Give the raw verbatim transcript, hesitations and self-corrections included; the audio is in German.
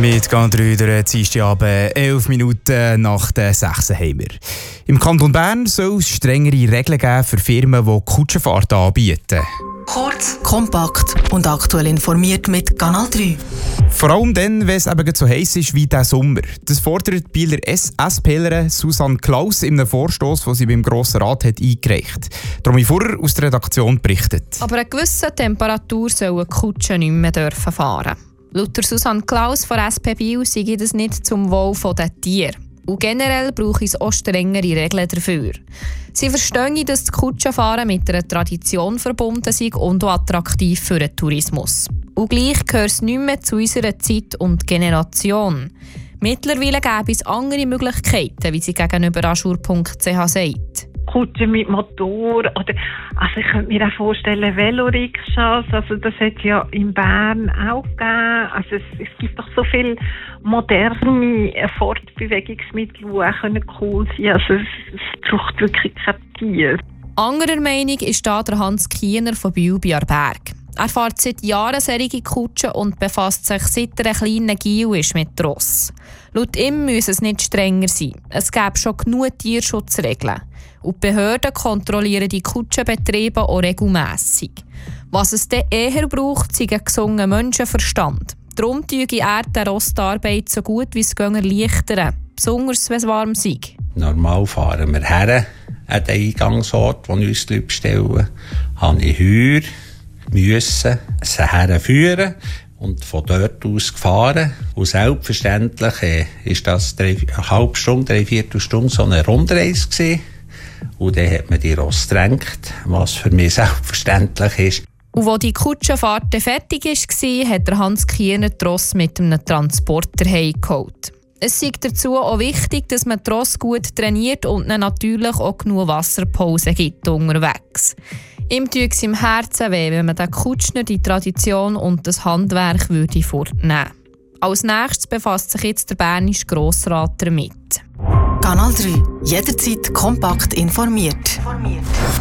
Mit Kanal drei der Dienstagabend, elf Minuten nach der sechs haben wir. Im Kanton Bern soll es strengere Regeln geben für Firmen, die Kutschenfahrten anbieten. Kurz, kompakt und aktuell informiert mit Kanal drei. Vor allem dann, wenn es eben so heiß ist wie diesen Sommer. Das fordert die Bieler SPlerin Susanne Klaus in einem Vorstoss, den sie beim Grossen Rat hat eingereicht hat. Romy Furrer aus der Redaktion berichtet. Aber eine gewisse Temperatur sollen Kutschen nicht mehr dürfen fahren. Laut Susanne Klaus von S P Biel sei das nicht zum Wohl der Tiere. Und generell brauche es auch strengere Regeln dafür. Sie verstehen, dass das Kutschenfahren mit einer Tradition verbunden sei und auch attraktiv für den Tourismus. Und gleich gehört es nicht mehr zu unserer Zeit und Generation. Mittlerweile gäbe es andere Möglichkeiten, wie sie gegenüber aschur punkt c h sagt. Kutschen mit Motor oder also ich könnte mir auch vorstellen Velorikschas, also das hat es ja in Bern auch gegeben. Also es, es gibt doch so viele moderne Fortbewegungsmittel, die auch cool sein können. Also es, es braucht wirklich kein Tier. Anderer Meinung ist da der Hans Kiener von Biel bei Aarberg. Er fährt seit Jahren solche Kutschen und befasst sich seit er ein kleiner Gil ist mit Ross. Laut ihm müsse es nicht strenger sein. Es gäbe schon genug Tierschutzregeln. Und die Behörden kontrollieren die Kutschenbetriebe auch regelmässig. Was es dann eher braucht, sei ein gesunder Menschenverstand. Darum tüge er der Rostarbeit so gut wie es gehen erleichtern, besonders wenn es warm sei. Normal fahren wir her an den Eingangsort, wo wir uns die Leute bestellen. Habe ich Heuer müssen sie herführen und von dort aus gefahren. Und selbstverständlich äh, ist das drei, eine halbe Stunde, drei Viertelstunde so eine Rundreise gewesen. Und dann hat man die Ross gedrängt, was für mich selbstverständlich ist. Und als die Kutschenfahrt fertig war, hat der Hans Kiener die Ross mit einem Transporter heimgeholt. Es ist dazu auch wichtig, dass man die Ross gut trainiert und ihnen natürlich auch genug Wasserpause gibt unterwegs. Ihm tut es im Herzen weh, wenn man den Kutschner die Tradition und das Handwerk würde fortnehmen. Als nächstes befasst sich jetzt der bernische Grossrat damit. Kanal drei. Jederzeit kompakt informiert. informiert.